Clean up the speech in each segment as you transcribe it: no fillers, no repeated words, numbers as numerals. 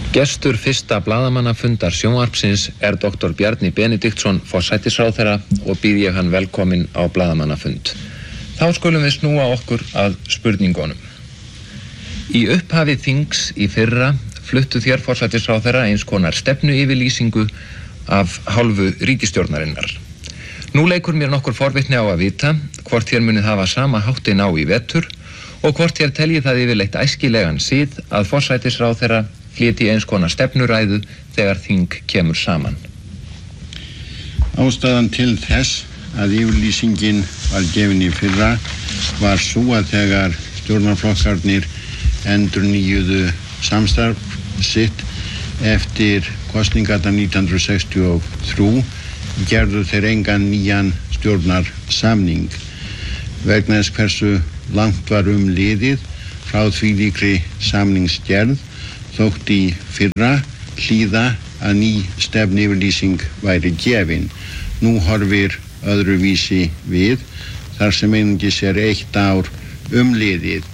Gestur fyrsta blaðamannafundar sjónvarpsins Dr. Bjarni Benediktsson forsætisráðherra og býð ég hann velkominn á blaðamannafund. Þá skulum við snúa okkur að spurningunum. Í upphafi þings í fyrra fluttu þér forsætisráðherra eins konar stefnuyfirlýsingu af hálfu ríkisstjórnarinnar. Nú leikur mér nokkur forvitni á að vita hvort þér munið hafa sama háttinn á í vetur og hvort þér teljið það yfirleitt æskilegan sið að forsætisráðherra flytji eins konar stefnuræðu þegar þing kemur saman. Ástæðan til þess að yfirlýsingin var gefin í fyrra var sú að þegar stjórnarflokkarnir endurnýjuðu samstarf sitt eftir kosningarnar 1963 gerðu þeir engan nýjan stjórnarsamning vegna þess hversu langt var liðið frá því líkri samningsgerð þótt í fyrra hlýða að ný stefnuyfirlýsing væri gefin. Nú horfir öðruvísi við þar sem einungis 1 ár liðið.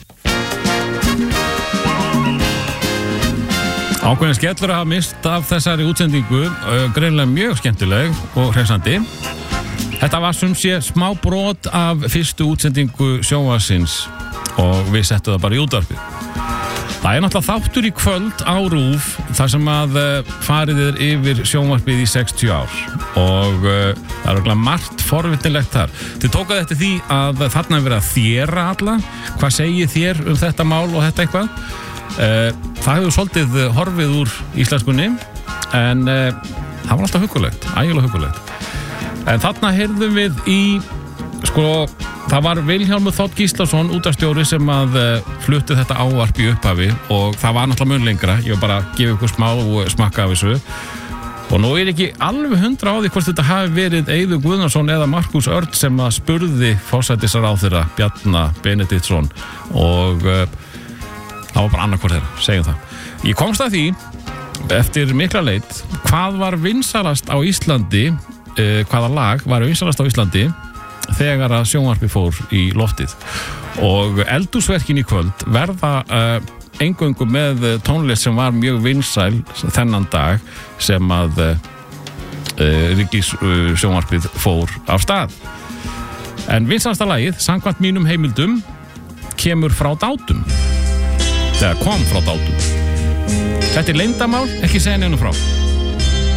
Ákveðin skellur að hafa mist af þessari útsendingu, greinilega mjög skemmtileg og hressandi. Þetta var sem sé smá brot af fyrstu útsendingu sjónvarpsins og við settum það bara í útvarpið. Það náttúrulega þáttur í kvöld á RÚV þar sem að farið yfir sjónvarpið í 60 ár og það örugglega margt forvitnilegt þar. Þið tókuð eftir því að þarna verið að þéra alla. Hvað segið þér þetta mál og þetta eitthvað? Það hefur svolítið horfið úr íslenskunni en það var alltaf huggulegt, ægilega huggulegt. En þarna heyrðum við í það var Vilhjálmur Þ. Gíslason útvarpsstjóri sem að flutti þetta ávarp í upphafi og það var náttúrulega mun lengra. Ég var bara að gefa ykkur smá smakka af þessu. Og nú ekki alveg 100 á því hvort þetta hafi verið Eiður Guðnason eða Markús Örn sem að spurði forsætisráðherra Bjarna Benediktsson og það var bara annarkvort þeirra, segjum það. Ég komst að því eftir mikla leit hvað var vinsalast á Íslandi, hvaða lag var vinsalast á Íslandi þegar að sjónvarpið fór í loftið og eldhúsverkin í kvöld verða eingöngu með tónlist sem var mjög vinsæl þennan dag sem að ríkissjónvarpið fór af stað. En vinsælasta lagið, samkvæmt mínum heimildum, kemur frá Dátum eða kom frá Dátum. Þetta leyndarmál, ekki segja neinum frá.